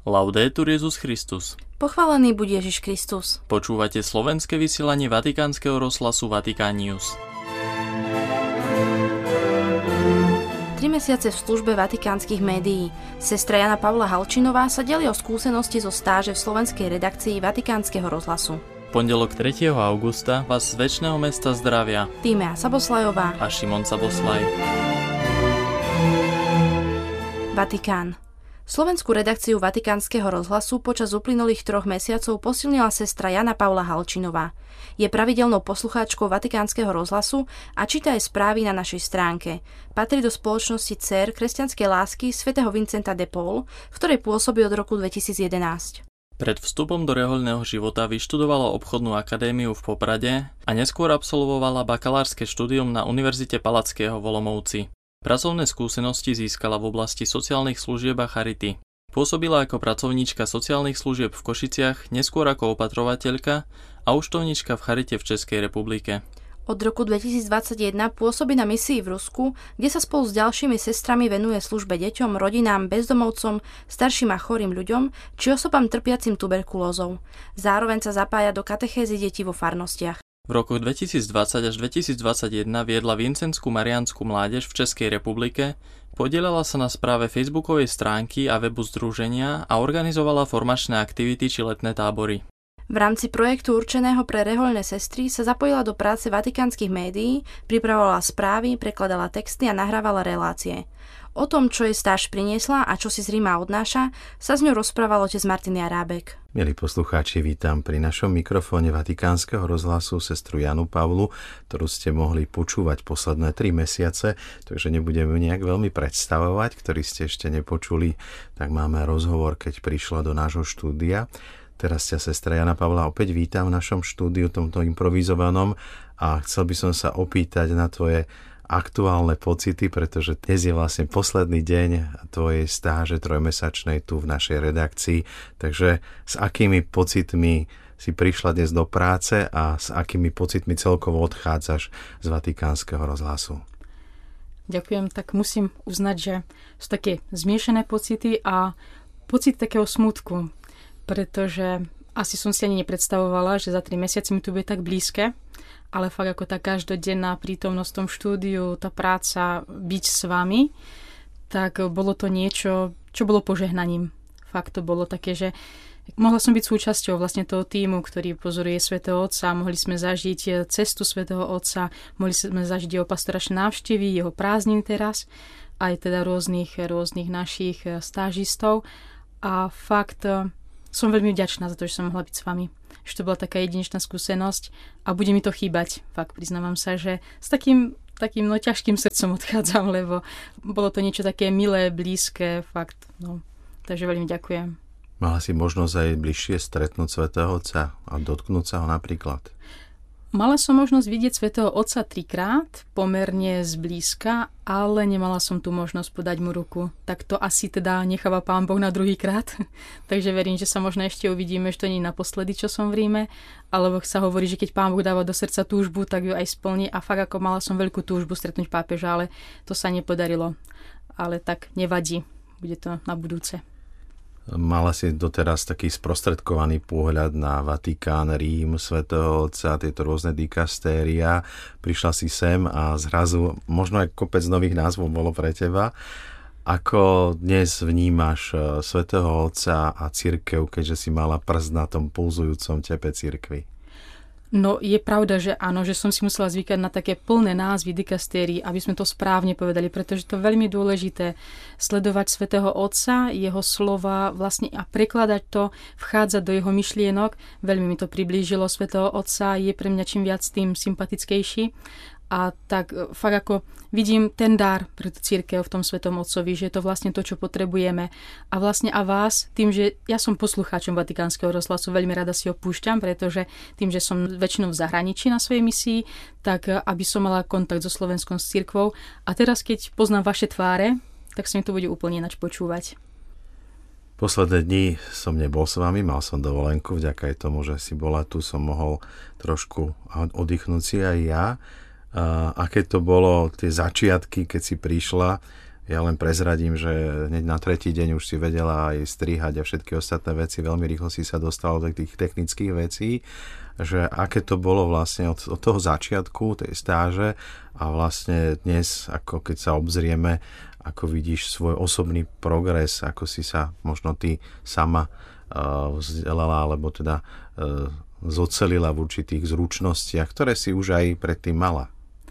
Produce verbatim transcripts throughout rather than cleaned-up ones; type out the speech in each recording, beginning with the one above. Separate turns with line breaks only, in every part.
Laudetur Jesus Christus.
Pochválený buď Ježiš Kristus.
Počúvate slovenské vysielanie Vatikánskeho rozhlasu Vatikán News.
Tri mesiace v službe vatikánskych médií. Sestra Jana Pavla Halčinová sa delí o skúsenosti zo stáže v slovenskej redakcii Vatikánskeho rozhlasu.
Pondelok tretieho augusta vás z večného mesta zdravia
Tímea Saboslajová
a Šimon Saboslaj.
Vatikán. Slovenskú redakciu Vatikánskeho rozhlasu počas uplynulých troch mesiacov posilnila sestra Jana Pavla Halčinová. Je pravidelnou poslucháčkou Vatikánskeho rozhlasu a číta aj správy na našej stránke. Patrí do spoločnosti dcér kresťanskej lásky svätého Vincenta de Paul, v ktorej pôsobí od roku dvetisícjedenásť.
Pred vstupom do rehoľného života vyštudovala obchodnú akadémiu v Poprade a neskôr absolvovala bakalárske štúdium na Univerzite Palackého v Olomouci. Pracovné skúsenosti získala v oblasti sociálnych služieb a charity. Pôsobila ako pracovníčka sociálnych služieb v Košiciach, neskôr ako opatrovateľka a účtovníčka v charite v Českej republike.
Od roku dvetisícdvadsaťjeden pôsobí na misii v Rusku, kde sa spolu s ďalšími sestrami venuje službe deťom, rodinám, bezdomovcom, starším a chorým ľuďom či osobám trpiacim tuberkulózou. Zároveň sa zapája do katechézy detí vo farnostiach.
V rokoch dvetisícdvadsať až dvetisícdvadsaťjeden viedla Vincentskú mariánsku mládež v Českej republike, podieľala sa na správe facebookovej stránky a webu združenia a organizovala formačné aktivity či letné tábory.
V rámci projektu určeného pre rehoľné sestry sa zapojila do práce vatikánskych médií, pripravovala správy, prekladala texty a nahrávala relácie. O tom, čo jej stáž priniesla a čo si z Ríma odnáša, sa s ňou rozprával otec Martin Járábek.
Milí poslucháči, vítam pri našom mikrofóne Vatikánskeho rozhlasu sestru Janu Pavlu, ktorú ste mohli počúvať posledné tri mesiace, takže nebudeme nejak veľmi predstavovať, ktorí ste ešte nepočuli, tak máme rozhovor, keď prišla do nášho štúdia. Teraz ťa sestra Jana Pavla opäť vítam v našom štúdiu, tomto improvizovanom, a chcel by som sa opýtať na tvoje aktuálne pocity, pretože dnes je vlastne posledný deň tvojej stáže trojmesačnej tu v našej redakcii. Takže s akými pocitmi si prišla dnes do práce a s akými pocitmi celkovo odchádzaš z Vatikánskeho rozhlasu?
Ďakujem, tak musím uznať, že sú také zmiešané pocity a pocit takého smútku, pretože asi som si ani nepredstavovala, že za tri mesiace mi tu bude tak blízke, ale fakt ako tá každodenná prítomnosť v tom štúdiu, tá práca, byť s vami, tak bolo to niečo, čo bolo požehnaním. Fakt to bolo také, že mohla som byť súčasťou vlastne toho tímu, ktorý pozoruje Svätého Otca, mohli sme zažiť cestu Svätého Otca, mohli sme zažiť jeho pastoračné návštevy, jeho prázdnin teraz, aj teda rôznych, rôznych našich stážistov a fakt som veľmi vďačná za to, že som mohla byť s vami. Že to bola taká jedinečná skúsenosť a bude mi to chýbať. Fakt priznávam sa, že s takým, takým no, ťažkým srdcom odchádzam, lebo bolo to niečo také milé, blízke, fakt. No. Takže veľmi ďakujem.
Mala si možnosť aj bližšie stretnúť Svätého Otca a dotknúť sa ho napríklad?
Mala som možnosť vidieť Svätého Otca trikrát, pomerne zblízka, ale nemala som tu možnosť podať mu ruku. Tak to asi teda necháva Pán Boh na druhý krát. Takže verím, že sa možno ešte uvidíme, že to nie je naposledy, čo som v Ríme, alebo sa hovorí, že keď Pán Boh dáva do srdca túžbu, tak ju aj splní a fakt ako mala som veľkú túžbu stretnúť pápeža, ale to sa nepodarilo. Ale tak nevadí, bude to na budúce.
Mala si doteraz taký sprostredkovaný pohľad na Vatikán, Rím, Svätého Otca, tieto rôzne dikastéria. Prišla si sem a zrazu možno aj kopec nových názvov bolo pre teba. Ako dnes vnímaš Svätého Otca a cirkev, keďže si mala prst na tom pulzujúcom tepe cirkvi?
No je pravda, že áno, že som si musela zvykať na také plné názvy dikastérií, aby sme to správne povedali, pretože to je veľmi dôležité sledovať Svätého Otca, jeho slova vlastne a prekladať to, vchádzať do jeho myšlienok. Veľmi mi to priblížilo Svätého Otca, je pre mňa čím viac tým sympatickejší. A tak fakt ako vidím ten dar pre cirkev v tom Svätom Otcovi, že je to vlastne to, čo potrebujeme. A vlastne a vás, tým, že ja som poslucháčom Vatikánskeho rozhlasu, veľmi rada si ho púšťam, pretože tým, že som väčšinou v zahraničí na svojej misii, tak aby som mala kontakt so Slovenskom, s cirkvou. A teraz, keď poznám vaše tváre, tak sa mi to bude úplne ináč počúvať.
Posledné dni som nebol s vami, mal som dovolenku, vďaka aj tomu, že si bola tu, som mohol trošku oddychnúť si aj ja. A aké to bolo tie začiatky, keď si prišla, Ja len prezradím, že hneď na tretí deň už si vedela aj strihať a všetky ostatné veci. Veľmi rýchlo si sa dostala do tých technických vecí, že aké to bolo vlastne od, od toho začiatku tej stáže a vlastne dnes, ako keď sa obzrieme, ako vidíš svoj osobný progres, ako si sa možno ty sama uh, vzdelala, alebo teda uh, zocelila v určitých zručnostiach, ktoré si už aj predtým mala.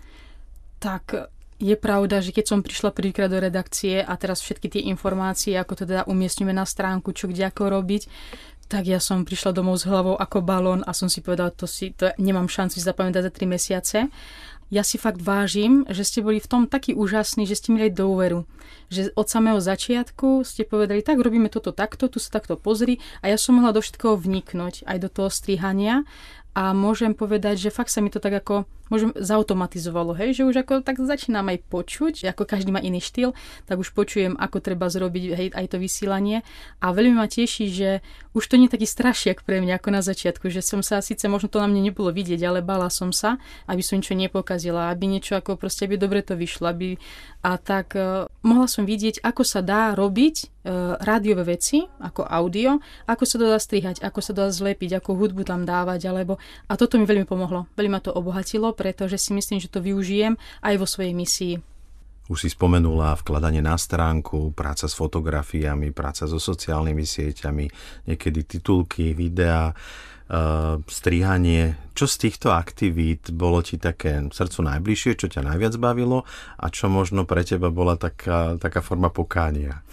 Tak je pravda, že keď som prišla prvýkrát do redakcie a teraz všetky tie informácie, ako to teda umiestňujeme na stránku, čo kde ako robiť, tak ja som prišla domov s hlavou ako balón a som si povedala, to si to nemám šancu zapamätať za tri mesiace. Ja si fakt vážim, že ste boli v tom taký úžasní, že ste mi dali dôveru. Že od samého začiatku ste povedali, tak robíme toto takto, tu sa takto pozri a ja som mohla do všetkého vniknúť, aj do toho strihania. A môžem povedať, že fakt sa mi to tak ako môžem, zautomatizovalo, hej, že už ako tak začínam aj počuť, ako každý má iný štýl, tak už počujem, ako treba zrobiť, hej, aj to vysielanie. A veľmi ma teší, že už to nie je taký strašiak pre mňa ako na začiatku, že som sa, síce možno to na mne nebolo vidieť, ale bála som sa, aby som niečo nepokazila, aby niečo ako proste, aby dobre to vyšlo, aby a tak uh, mohla som vidieť, ako sa dá robiť uh, rádiové veci, ako audio, ako sa to dá strihať, ako sa dá zlepiť, ako hudbu tam dávať, alebo a toto mi veľmi pomohlo. Veľmi ma to obohatilo, pretože si myslím, že to využijem aj vo svojej misii.
Už si spomenula vkladanie na stránku, práca s fotografiami, práca so sociálnymi sieťami, niekedy titulky, videá, uh, strihanie. Čo z týchto aktivít bolo ti také srdcu najbližšie, čo ťa najviac bavilo a čo možno pre teba bola taká, taká forma pokánia?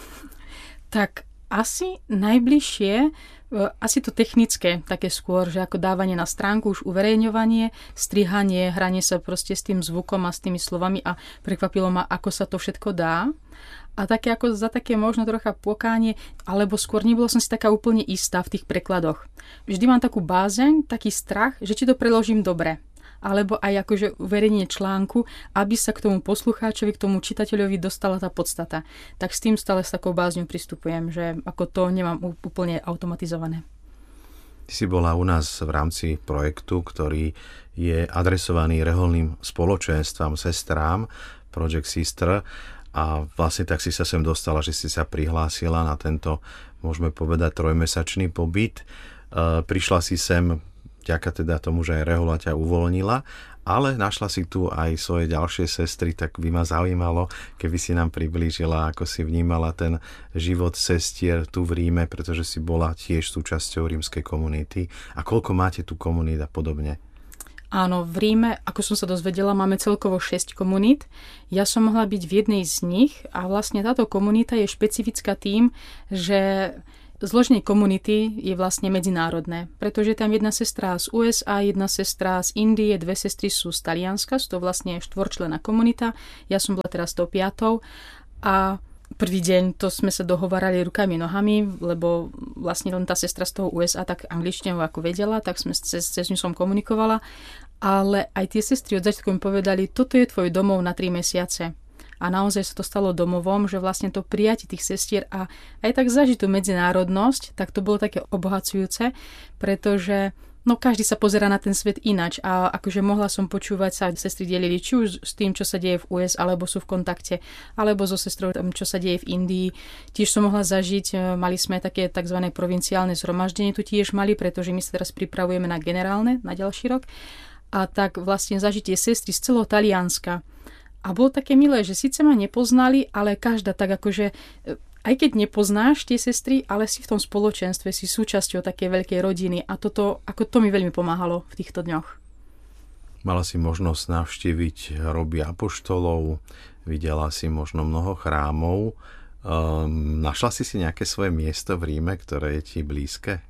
Tak asi najbližšie, asi to technické, také skôr, že ako dávanie na stránku, už uverejňovanie, strihanie, hranie sa proste s tým zvukom a s tými slovami a prekvapilo ma, ako sa to všetko dá. A také ako za také možno trocha pokánie, alebo skôr nebola som si taká úplne istá v tých prekladoch. Vždy mám takú bázeň, taký strach, že či to preložím dobre. Alebo aj akože uverejnenie článku, aby sa k tomu poslucháčovi, k tomu čitateľovi dostala tá podstata. Tak s tým stále s takou bázňou pristupujem, že ako to nemám úplne automatizované.
Ty si bola u nás v rámci projektu, ktorý je adresovaný reholným spoločenstvám, sestrám, Project Sister, a vlastne tak si sa sem dostala, že si sa prihlásila na tento, môžeme povedať, trojmesačný pobyt. E, prišla si sem vďaka teda tomu, že aj rehoľa ťa uvoľnila, ale našla si tu aj svoje ďalšie sestry, tak by ma zaujímalo, keby si nám priblížila, ako si vnímala ten život sestier tu v Ríme, pretože si bola tiež súčasťou rímskej komunity. A koľko máte tu komunít a podobne?
Áno, v Ríme, ako som sa dozvedela, máme celkovo šesť komunít. Ja som mohla byť v jednej z nich a vlastne táto komunita je špecifická tým, že zloženie komunity je vlastne medzinárodné, pretože tam jedna sestra z ú es á, jedna sestra z Indie, dve sestry sú z Talianska, sú to vlastne štvorčlenná komunita, ja som bola teraz tou piatou a prvý deň to sme sa dohovárali rukami, nohami, lebo vlastne len tá sestra z toho ú es á tak angličtinu ako vedela, tak sme cez, cez ňu som komunikovala, ale aj tie sestry od začiatku mi povedali, toto je tvoj domov na tri mesiace. A naozaj sa to stalo domovom, že vlastne to prijatie tých sestier a aj tak zažiť tú medzinárodnosť, tak to bolo také obohacujúce, pretože no každý sa pozerá na ten svet inač a akože mohla som počúvať sa, sestry delili či už s tým, čo sa deje v ú es, alebo sú v kontakte, alebo so sestrou, čo sa deje v Indii. Tiež som mohla zažiť, mali sme také tzv. Provinciálne zhromaždenie, tu tiež mali, pretože my sa teraz pripravujeme na generálne, na ďalší rok. A tak vlastne zažitie sestry z celého Talianska. A bolo také milé, že síce ma nepoznali, ale každá tak akože, aj keď nepoznáš tie sestry, ale si v tom spoločenstve, si súčasťou takej veľkej rodiny a toto, ako to mi veľmi pomáhalo v týchto dňoch.
Mala si možnosť navštíviť hroby apoštolov, videla si možno mnoho chrámov. Um, našla si si nejaké svoje miesto v Ríme, ktoré je ti blízke?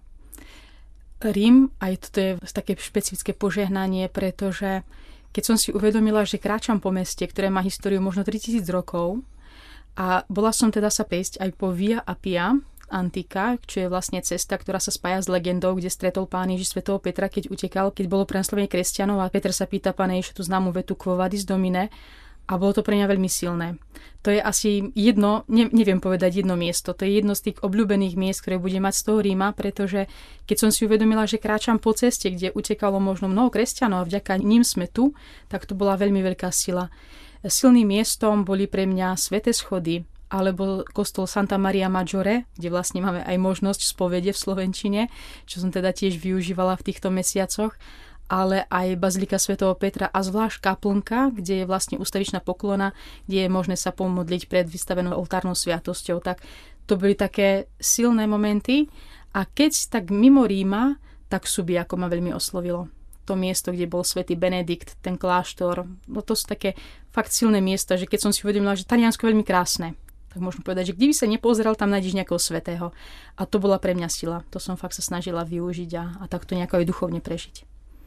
Rím, aj toto je také špecifické požehnanie, pretože keď som si uvedomila, že kráčam po meste, ktoré má históriu možno tritisíc rokov a bola som teda sa prejsť aj po Via Appia Antica, čo je vlastne cesta, ktorá sa spája s legendou, kde stretol Pán Ježiš svätého Petra, keď utekal, keď bolo prenasledovanie kresťanov a Peter sa pýta Pána Ježiša tú známu vetu Quo vadis Domine a bolo to pre mňa veľmi silné. To je asi jedno, ne, neviem povedať jedno miesto, to je jedno z tých obľúbených miest, ktoré budem mať z toho Ríma, pretože keď som si uvedomila, že kráčam po ceste, kde utekalo možno mnoho kresťanov a vďaka ním sme tu, tak to bola veľmi veľká sila. silným miestom boli pre mňa Sväté schody, alebo kostol Santa Maria Maggiore, kde vlastne máme aj možnosť spovede v slovenčine, čo som teda tiež využívala v týchto mesiacoch, ale aj Bazilika svätého Petra a zvlášť kaplnka, kde je vlastne ústavičná poklona, kde je možné sa pomodliť pred vystavenou oltárnou sviatosťou. Tak to boli také silné momenty a keď tak mimo Ríma, tak Subiaco ma veľmi oslovilo. To miesto, kde bol svätý Benedikt, ten kláštor, no to sú také fakt silné miesta, že keď som si uvedomila, že Taliansko je veľmi krásne, tak môžem povedať, že kde by sa nepozeral, tam nájdeš nejakého svätého. A to bola pre mňa sila. To som fakt sa snažila využiť a, a takto nejako aj duchovne prežiť.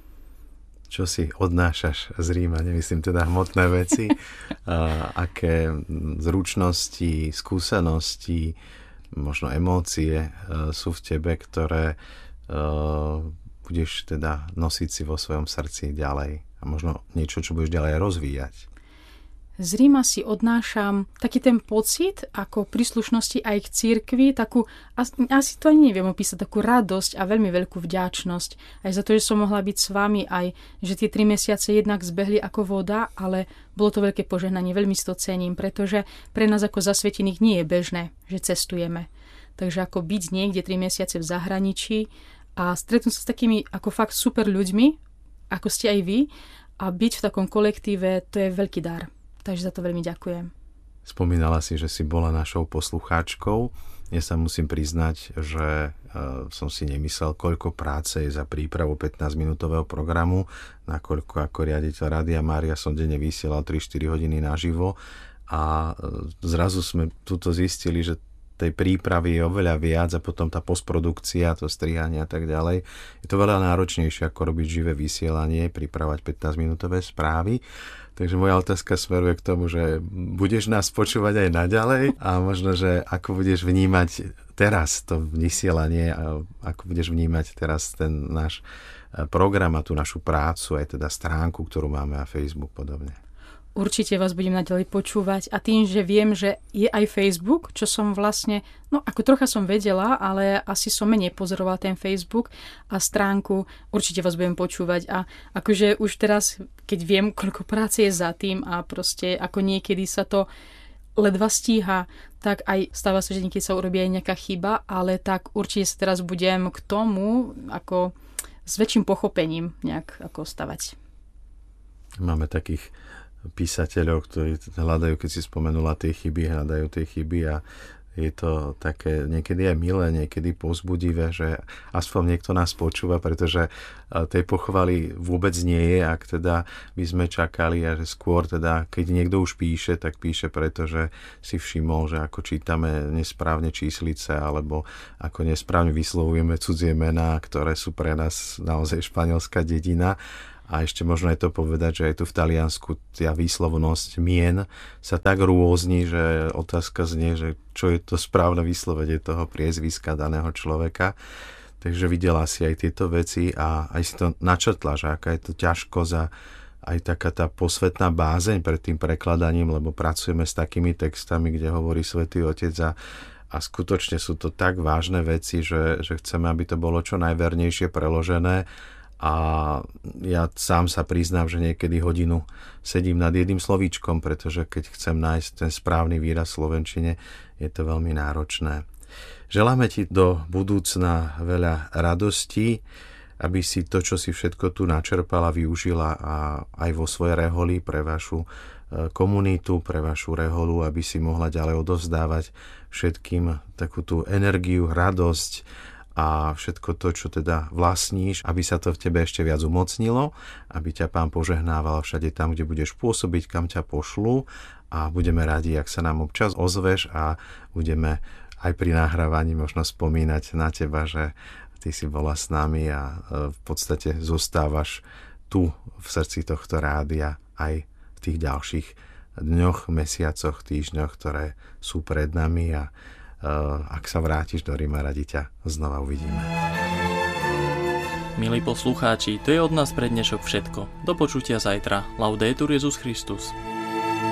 Čo si odnášaš z Ríma, nemyslím teda hmotné veci, a aké zručnosti, skúsenosti, možno emócie sú v tebe, ktoré uh, budeš teda nosiť si vo svojom srdci ďalej a možno niečo, čo budeš ďalej rozvíjať.
Z Ríma si odnášam taký ten pocit ako príslušnosti aj k cirkvi, takú, asi to ani neviem opísať, takú radosť a veľmi veľkú vďačnosť. Aj za to, že som mohla byť s vami, aj že tie tri mesiace jednak zbehli ako voda, ale bolo to veľké požehnanie, veľmi si to cením, pretože pre nás ako zasvetených nie je bežné, že cestujeme. Takže ako byť niekde tri mesiace v zahraničí a stretnúť sa s takými ako fakt super ľuďmi, ako ste aj vy, a byť v takom kolektíve, to je veľký dar. Takže za to veľmi ďakujem.
Spomínala si, že si bola našou poslucháčkou. Ja sa musím priznať, že uh, som si nemyslel, koľko práce je za prípravu pätnásťminútového programu, nakoľko ako riaditeľ Rádia Mária som denne vysielal tri štyri hodiny naživo a uh, zrazu sme tuto zistili, že tej prípravy je oveľa viac a potom tá postprodukcia, to strihanie a tak ďalej. Je to veľa náročnejšie ako robiť živé vysielanie, pripravať pätnásťminútové správy. Takže moja otázka smeruje k tomu, že budeš nás počúvať aj naďalej a možno, že ako budeš vnímať teraz to vysielanie a ako budeš vnímať teraz ten náš program a tú našu prácu, aj teda stránku, ktorú máme a Facebook podobne.
Určite vás budem naďalej počúvať a tým, že viem, že je aj Facebook, čo som vlastne, no ako trocha som vedela, ale asi som menej pozorovala ten Facebook a stránku, určite vás budem počúvať a akože už teraz, keď viem, koľko práce je za tým a proste ako niekedy sa to ledva stíha, tak aj stáva sa, že niekedy sa urobí aj nejaká chyba, ale tak určite sa teraz budem k tomu ako s väčším pochopením nejak ako stavať.
Máme takých písateľov, ktorí hľadajú, keď si spomenula tie chyby, hľadajú tie chyby a je to také niekedy aj milé, niekedy povzbudivé, že aspoň niekto nás počúva, pretože tej pochvaly vôbec nie je, ak teda by sme čakali a že skôr teda, keď niekto už píše, tak píše preto, že si všimol, že ako čítame nesprávne číslice alebo ako nesprávne vyslovujeme cudzie mená, ktoré sú pre nás naozaj španielská dedina. A ešte možno je to povedať, že aj tu v Taliansku tá výslovnosť mien sa tak rôzni, že otázka znie, že čo je to správne vyslovenie toho priezviska daného človeka. Takže videla si aj tieto veci a aj si to načrtla, že aká je to ťažkosť a aj taká tá posvetná bázeň pred tým prekladaním, lebo pracujeme s takými textami, kde hovorí Svätý Otec a, a skutočne sú to tak vážne veci, že, že chceme, aby to bolo čo najvernejšie preložené. A ja sám sa priznám, že niekedy hodinu sedím nad jedným slovíčkom, pretože keď chcem nájsť ten správny výraz v slovenčine, je to veľmi náročné. Želáme ti do budúcna veľa radostí, aby si to, čo si všetko tu načerpala, využila a aj vo svojej reholi pre vašu komunitu, pre vašu reholu, aby si mohla ďalej odovzdávať všetkým takú tú energiu, radosť, a všetko to, čo teda vlastníš, aby sa to v tebe ešte viac umocnilo, aby ťa Pán požehnával všade tam, kde budeš pôsobiť, kam ťa pošlú a budeme radi, ak sa nám občas ozveš a budeme aj pri nahrávaní možno spomínať na teba, že ty si bola s nami a v podstate zostávaš tu v srdci tohto rádia aj v tých ďalších dňoch, mesiacoch, týždňoch, ktoré sú pred nami a ak sa vrátiš do Ríma, radi ťa znova uvidíme.
Milí poslucháči, to je od nás pre dnešok všetko. Do počutia zajtra. Laudetur Jesus Christus.